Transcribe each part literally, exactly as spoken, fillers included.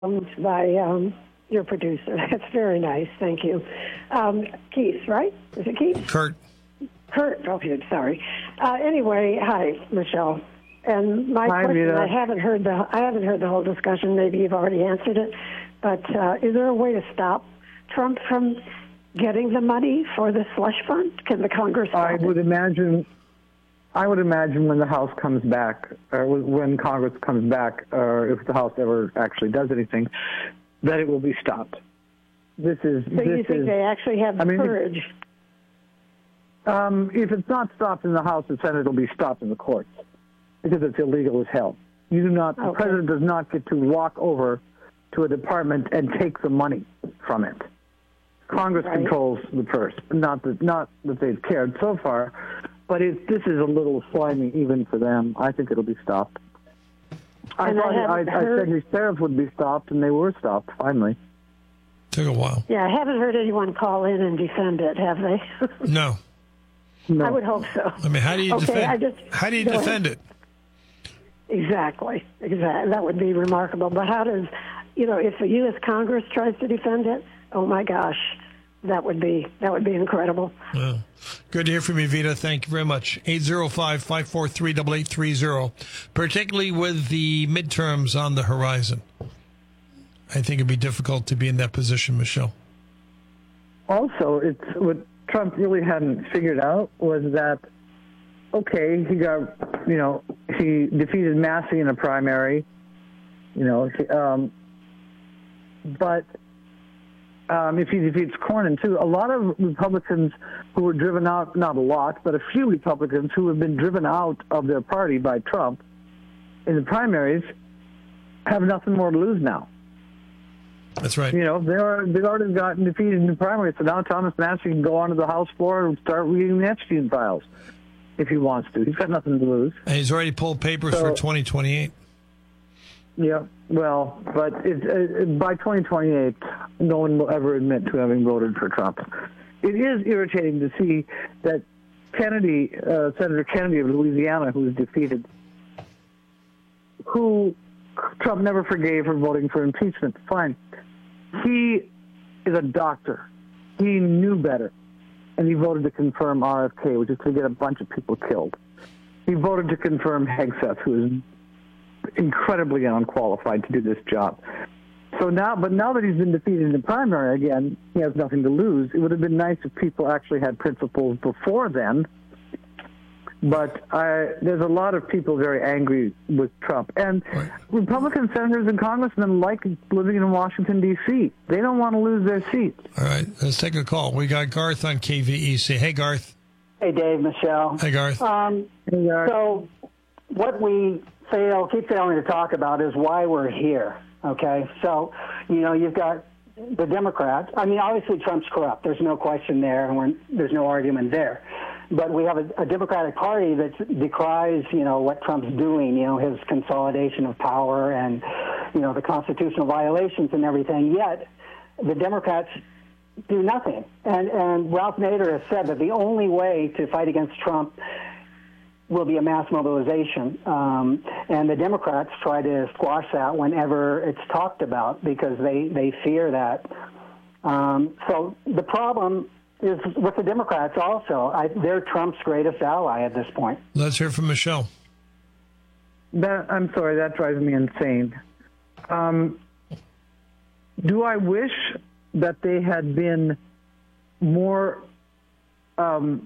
by um, your producer. That's very nice. Thank you. Um, Keith, right? Is it Keith? Kurt. Kurt. Okay, sorry. Uh, anyway, hi, Michelle. And my hi, question, Rita. I haven't heard the I haven't heard the whole discussion. Maybe you've already answered it, but uh, is there a way to stop Trump from getting the money for the slush fund? Can the Congress stop I it? would imagine. I would imagine when the House comes back, or when Congress comes back, or if the House ever actually does anything, that it will be stopped. This is. So this you think is, they actually have the I mean, courage? Um, if it's not stopped in the House and Senate, it'll be stopped in the courts because it's illegal as hell. You do not. Okay. The president does not get to walk over to a department and take the money from it. Congress Right. controls the purse. Not that not that they've cared so far, but it, this is a little slimy even for them. I think it'll be stopped. I And I thought I, haven't I heard- said his tariffs would be stopped, and they were stopped finally. Took a while. Yeah, I haven't heard anyone call in and defend it, have they? No. No. I would hope so. I mean, how do you Okay, defend? I just- how do you go defend it? Exactly, exactly. That would be remarkable. But how does, you know, if the U S Congress tries to defend it, oh my gosh, that would be that would be incredible. Yeah. Good to hear from you, Vita. Thank you very much. eight zero five, five four three, eight eight three zero. Particularly with the midterms on the horizon, I think it'd be difficult to be in that position, Michelle. Also, it's what Trump really hadn't figured out was that, okay, he got, you know, he defeated Massey in a primary, you know, he, um, but um, if he defeats Cornyn too, a lot of Republicans who were driven out, not a lot, but a few Republicans who have been driven out of their party by Trump in the primaries have nothing more to lose now. That's right. You know, they are, they've already gotten defeated in the primary, so now Thomas Massey can go onto the House floor and start reading the Epstein files if he wants to. He's got nothing to lose. And he's already pulled papers So- for twenty twenty-eight. Yeah, well, but it, it, by twenty twenty-eight, no one will ever admit to having voted for Trump. It is irritating to see that Kennedy, uh, Senator Kennedy of Louisiana, who was defeated, who Trump never forgave for voting for impeachment. Fine. He is a doctor. He knew better, and he voted to confirm R F K, which is to get a bunch of people killed. He voted to confirm Hegseth, who is incredibly unqualified to do this job. So now, but now that he's been defeated in the primary again, he has nothing to lose. It would have been nice if people actually had principles before then. But I, there's a lot of people very angry with Trump. And Right. Republican senators and congressmen like living in Washington, D C They don't want to lose their seats. All right, let's take a call. We got Garth on K V E C. Hey, Garth. Hey, Dave, Michelle. Hey, Garth. Um, so what we fail, keep failing to talk about is why we're here, okay? So, you know, you've got the Democrats. I mean, obviously Trump's corrupt. There's no question there, and we're, there's no argument there. But we have a, a Democratic Party that decries, you know, what Trump's doing, you know, his consolidation of power and, you know, the constitutional violations and everything. Yet the Democrats do nothing. And, and Ralph Nader has said that the only way to fight against Trump will be a mass mobilization. Um, and the Democrats try to squash that whenever it's talked about because they, they fear that. Um, so the problem is with the Democrats also. I, they're Trump's greatest ally at this point. Let's hear from Michelle. That, I'm sorry, that drives me insane. Um, do I wish that they had been more um,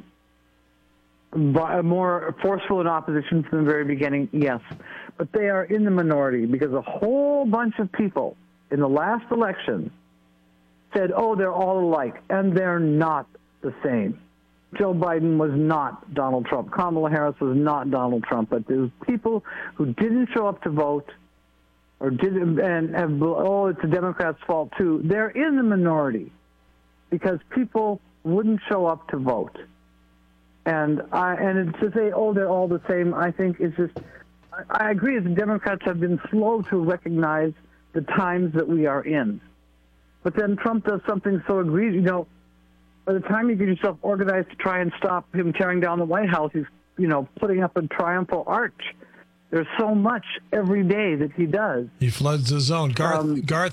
more forceful in opposition from the very beginning? Yes. But they are in the minority because a whole bunch of people in the last election said, oh, they're all alike, and they're not the same. Joe Biden was not Donald Trump. Kamala Harris was not Donald Trump. But there's people who didn't show up to vote or didn't, and, and oh, it's the Democrats' fault too. They're in the minority because people wouldn't show up to vote. And I and it's to say, oh, they're all the same, I think it's just, I, I agree that the Democrats have been slow to recognize the times that we are in. But then Trump does something so egregious, you know, by the time you get yourself organized to try and stop him tearing down the White House, he's, you know, putting up a triumphal arch. There's so much every day that he does. He floods the zone. Garth, Um, Garth